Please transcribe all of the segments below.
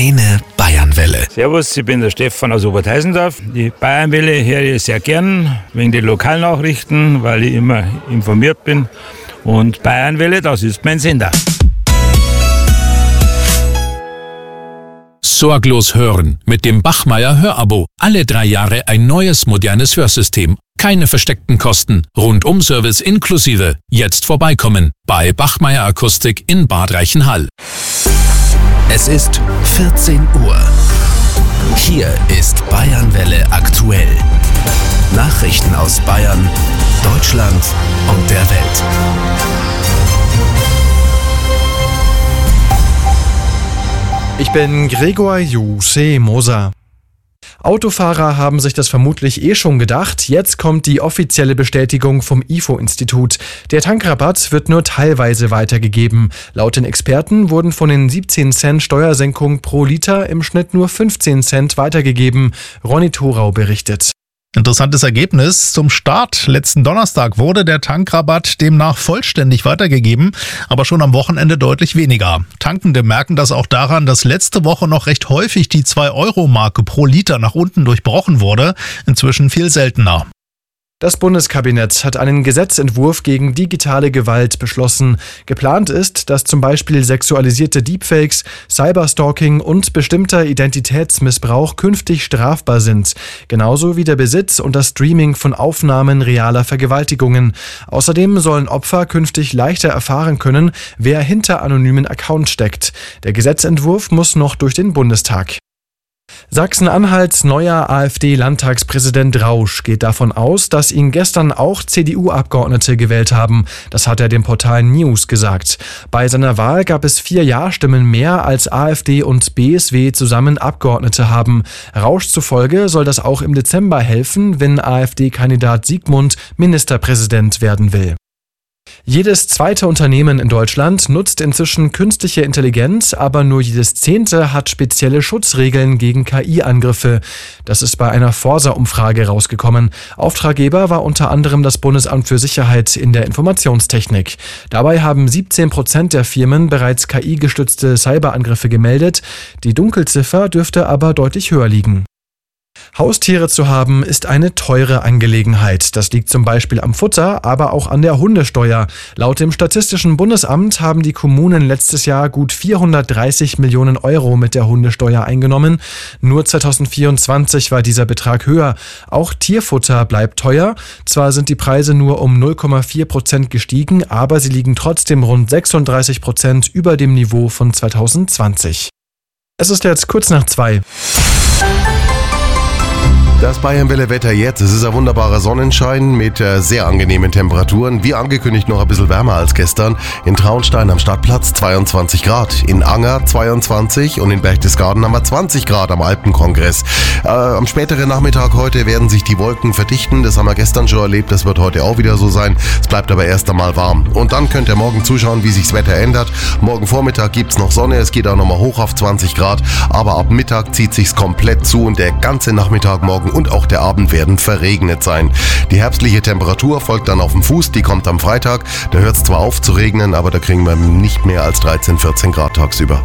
Eine Bayernwelle. Servus, ich bin der Stefan aus Oberteisendorf. Die Bayernwelle höre ich sehr gern, wegen den Lokalnachrichten, weil ich immer informiert bin. Und Bayernwelle, das ist mein Sender. Sorglos hören mit dem Bachmeier Hörabo. Alle 3 Jahre ein neues, modernes Hörsystem. Keine versteckten Kosten. Rundum-Service inklusive. Jetzt vorbeikommen bei Bachmeier Akustik in Bad Reichenhall. Es ist 14 Uhr. Hier ist Bayernwelle aktuell. Nachrichten aus Bayern, Deutschland und der Welt. Ich bin Gregor Jusse-Moser. Autofahrer haben sich das vermutlich schon gedacht. Jetzt kommt die offizielle Bestätigung vom IFO-Institut. Der Tankrabatt wird nur teilweise weitergegeben. Laut den Experten wurden von den 17 Cent Steuersenkung pro Liter im Schnitt nur 15 Cent weitergegeben. Ronny Thorau berichtet. Interessantes Ergebnis. Zum Start letzten Donnerstag wurde der Tankrabatt demnach vollständig weitergegeben, aber schon am Wochenende deutlich weniger. Tankende merken das auch daran, dass letzte Woche noch recht häufig die 2-Euro-Marke pro Liter nach unten durchbrochen wurde. Inzwischen viel seltener. Das Bundeskabinett hat einen Gesetzentwurf gegen digitale Gewalt beschlossen. Geplant ist, dass zum Beispiel sexualisierte Deepfakes, Cyberstalking und bestimmter Identitätsmissbrauch künftig strafbar sind. Genauso wie der Besitz und das Streaming von Aufnahmen realer Vergewaltigungen. Außerdem sollen Opfer künftig leichter erfahren können, wer hinter anonymen Accounts steckt. Der Gesetzentwurf muss noch durch den Bundestag. Sachsen-Anhalts neuer AfD-Landtagspräsident Rausch geht davon aus, dass ihn gestern auch CDU-Abgeordnete gewählt haben. Das hat er dem Portal News gesagt. Bei seiner Wahl gab es 4 Ja-Stimmen mehr, als AfD und BSW zusammen Abgeordnete haben. Rausch zufolge soll das auch im Dezember helfen, wenn AfD-Kandidat Sigmund Ministerpräsident werden will. Jedes zweite Unternehmen in Deutschland nutzt inzwischen künstliche Intelligenz, aber nur jedes 10. hat spezielle Schutzregeln gegen KI-Angriffe. Das ist bei einer Forsa-Umfrage rausgekommen. Auftraggeber war unter anderem das Bundesamt für Sicherheit in der Informationstechnik. Dabei haben 17% der Firmen bereits KI-gestützte Cyberangriffe gemeldet. Die Dunkelziffer dürfte aber deutlich höher liegen. Haustiere zu haben ist eine teure Angelegenheit. Das liegt zum Beispiel am Futter, aber auch an der Hundesteuer. Laut dem Statistischen Bundesamt haben die Kommunen letztes Jahr gut 430 Millionen Euro mit der Hundesteuer eingenommen. Nur 2024 war dieser Betrag höher. Auch Tierfutter bleibt teuer. Zwar sind die Preise nur um 0,4% gestiegen, aber sie liegen trotzdem rund 36% über dem Niveau von 2020. Es ist jetzt kurz nach 2. Das Bayernwelle-Wetter jetzt. Es ist ein wunderbarer Sonnenschein mit sehr angenehmen Temperaturen. Wie angekündigt noch ein bisschen wärmer als gestern. In Traunstein am Stadtplatz 22 Grad. In Anger 22 und in Berchtesgaden haben wir 20 Grad am Alpenkongress. Am späteren Nachmittag heute werden sich die Wolken verdichten. Das haben wir gestern schon erlebt. Das wird heute auch wieder so sein. Es bleibt aber erst einmal warm. Und dann könnt ihr morgen zuschauen, wie sich das Wetter ändert. Morgen Vormittag gibt's noch Sonne. Es geht auch nochmal hoch auf 20 Grad. Aber ab Mittag zieht sich's komplett zu und der ganze Nachmittag morgen und auch der Abend werden verregnet sein. Die herbstliche Temperatur folgt dann auf dem Fuß, die kommt am Freitag. Da hört es zwar auf zu regnen, aber da kriegen wir nicht mehr als 13, 14 Grad tagsüber.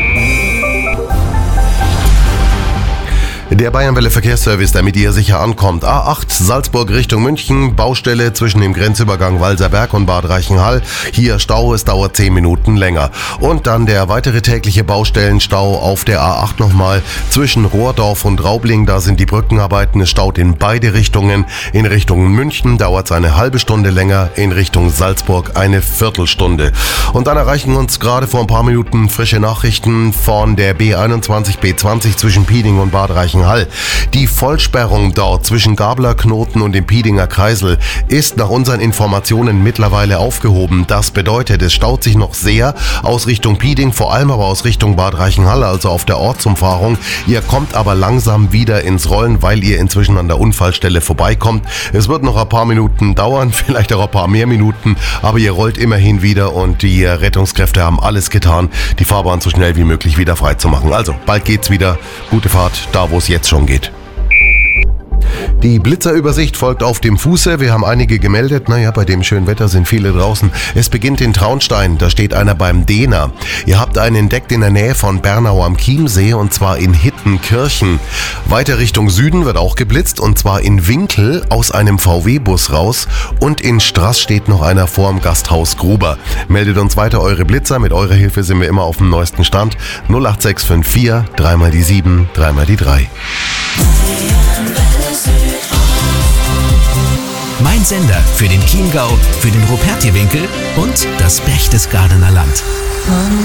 Der Bayernwelle Verkehrsservice, damit ihr sicher ankommt. A8 Salzburg Richtung München, Baustelle zwischen dem Grenzübergang Walserberg und Bad Reichenhall. Hier Stau, es dauert 10 Minuten länger. Und dann der weitere tägliche Baustellenstau auf der A8 nochmal zwischen Rohrdorf und Raubling. Da sind die Brückenarbeiten, es staut in beide Richtungen. In Richtung München dauert es eine halbe Stunde länger, in Richtung Salzburg eine Viertelstunde. Und dann erreichen uns gerade vor ein paar Minuten frische Nachrichten von der B21, B20 zwischen Pieding und Bad Reichenhall. Die Vollsperrung dort zwischen Gablerknoten und dem Piedinger Kreisel ist nach unseren Informationen mittlerweile aufgehoben. Das bedeutet, es staut sich noch sehr aus Richtung Pieding, vor allem aber aus Richtung Bad Reichenhall, also auf der Ortsumfahrung. Ihr kommt aber langsam wieder ins Rollen, weil ihr inzwischen an der Unfallstelle vorbeikommt. Es wird noch ein paar Minuten dauern, vielleicht auch ein paar mehr Minuten, aber ihr rollt immerhin wieder und die Rettungskräfte haben alles getan, die Fahrbahn so schnell wie möglich wieder frei zu machen. Also, bald geht's wieder. Gute Fahrt, da wo es jetzt schon geht. Die Blitzerübersicht folgt auf dem Fuße. Wir haben einige gemeldet. Naja, bei dem schönen Wetter sind viele draußen. Es beginnt in Traunstein. Da steht einer beim Dehner. Ihr habt einen entdeckt in der Nähe von Bernau am Chiemsee und zwar in Hittenkirchen. Weiter Richtung Süden wird auch geblitzt und zwar in Winkel aus einem VW-Bus raus und in Straß steht noch einer vorm Gasthaus Gruber. Meldet uns weiter eure Blitzer. Mit eurer Hilfe sind wir immer auf dem neuesten Stand. 08654 3 die 7, 3 die 3. Mein Sender für den Chiemgau, für den Rupertiwinkel und das Berchtesgadener Land.